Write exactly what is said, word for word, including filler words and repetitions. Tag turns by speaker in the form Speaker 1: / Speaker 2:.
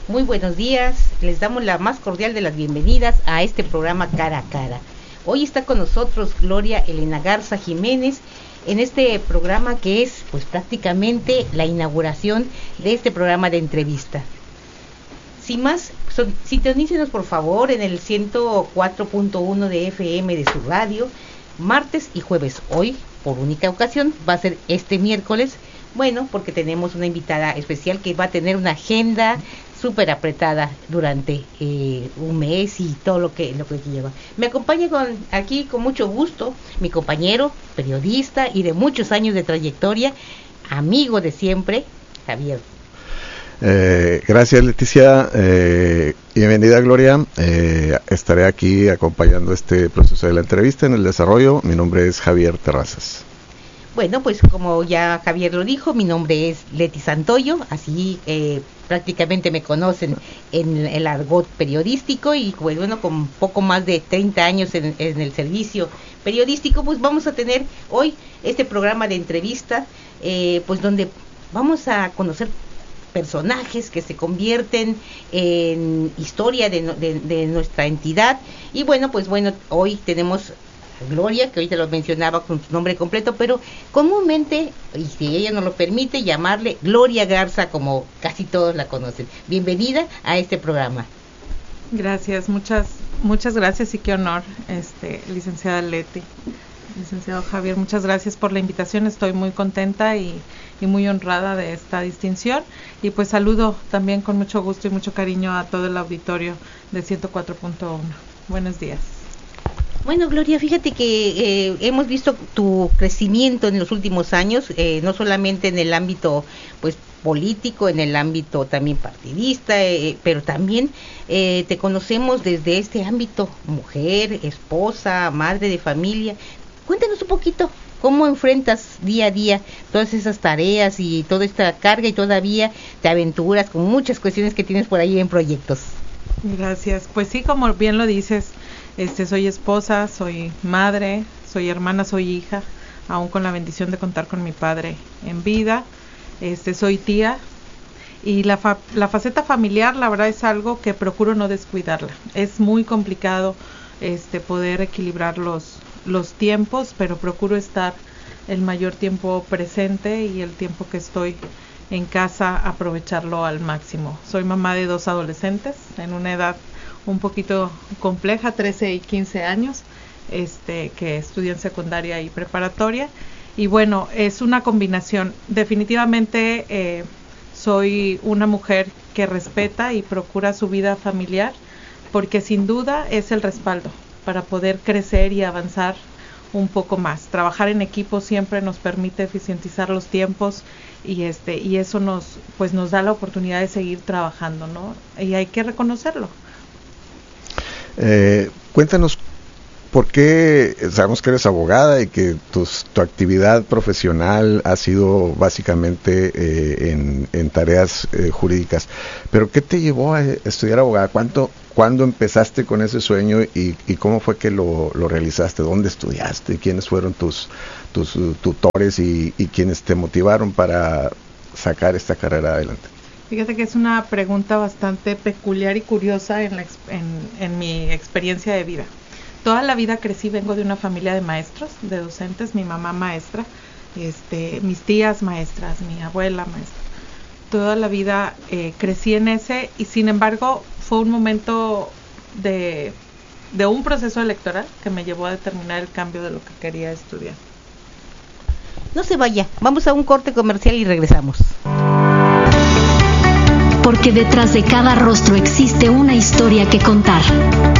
Speaker 1: Muy buenos días, les damos la más cordial de las bienvenidas a este programa Cara a Cara. Hoy está con nosotros Gloria Elena Garza Jiménez en este programa que es pues prácticamente la inauguración de este programa de entrevista. Sin más, son, sintonícenos por favor en el ciento cuatro punto uno de F M de su radio, martes y jueves. Hoy, por única ocasión, va a ser este miércoles, bueno, porque tenemos una invitada especial que va a tener una agenda súper apretada durante eh, un mes y todo lo que lo que lleva. Me acompaña con, aquí con mucho gusto mi compañero, periodista y de muchos años de trayectoria, amigo de siempre, Javier.
Speaker 2: Eh, gracias Leticia, eh, bienvenida Gloria, eh, estaré aquí acompañando este proceso de la entrevista en el desarrollo. Mi nombre es Javier Terrazas.
Speaker 1: Bueno, pues como ya Javier lo dijo, mi nombre es Leti Santoyo, así eh, prácticamente me conocen en el argot periodístico y pues bueno, con poco más de treinta años en, en el servicio periodístico, pues vamos a tener hoy este programa de entrevista, eh, pues donde vamos a conocer personajes que se convierten en historia de, de, de nuestra entidad. Y bueno, pues bueno, hoy tenemos Gloria, que ahorita lo mencionaba con su nombre completo, pero comúnmente, y si ella nos lo permite, llamarle Gloria Garza, como casi todos la conocen. Bienvenida a este programa.
Speaker 3: Gracias, muchas muchas gracias y qué honor, este licenciada Leti, licenciado Javier, muchas gracias por la invitación. Estoy muy contenta y, y muy honrada de esta distinción, y pues saludo también con mucho gusto y mucho cariño a todo el auditorio de ciento cuatro punto uno. Buenos días.
Speaker 1: Bueno, Gloria, fíjate que eh, hemos visto tu crecimiento en los últimos años, eh, no solamente en el ámbito pues político, en el ámbito también partidista, eh, pero también eh, te conocemos desde este ámbito, mujer, esposa, madre de familia. Cuéntanos un poquito cómo enfrentas día a día todas esas tareas y toda esta carga, y todavía te aventuras con muchas cuestiones que tienes por ahí en proyectos.
Speaker 3: Gracias, pues sí, como bien lo dices, Este, soy esposa, soy madre, soy hermana, soy hija, aún con la bendición de contar con mi padre en vida. Este, soy tía, y la, fa- la faceta familiar, la verdad, es algo que procuro no descuidarla. Es muy complicado este, poder equilibrar los, los tiempos, pero procuro estar el mayor tiempo presente, y el tiempo que estoy en casa aprovecharlo al máximo. Soy mamá de dos adolescentes en una edad un poquito compleja, trece y quince años, este, que estudian secundaria y preparatoria, y bueno, es una combinación. Definitivamente eh, soy una mujer que respeta y procura su vida familiar, porque sin duda es el respaldo para poder crecer y avanzar un poco más. Trabajar en equipo siempre nos permite eficientizar los tiempos, y este y eso nos pues nos da la oportunidad de seguir trabajando, ¿no? Y hay que reconocerlo.
Speaker 2: Eh, cuéntanos, ¿por qué? Sabemos que eres abogada y que tus, tu actividad profesional ha sido básicamente eh, en, en tareas eh, jurídicas, pero ¿qué te llevó a estudiar abogada? ¿Cuánto, ¿Cuándo empezaste con ese sueño y, y cómo fue que lo, lo realizaste? ¿Dónde estudiaste? ¿Quiénes fueron tus, tus uh, tutores y, y quienes te motivaron para sacar esta carrera adelante?
Speaker 3: Fíjate que es una pregunta bastante peculiar y curiosa en, la, en, en mi experiencia de vida. Toda la vida crecí, vengo de una familia de maestros, de docentes, mi mamá maestra, este, mis tías maestras, mi abuela maestra. Toda la vida eh, crecí en ese, y sin embargo fue un momento de, de un proceso electoral que me llevó a determinar el cambio de lo que quería estudiar.
Speaker 1: No se vaya, vamos a un corte comercial y regresamos.
Speaker 4: Porque detrás de cada rostro existe una historia que contar.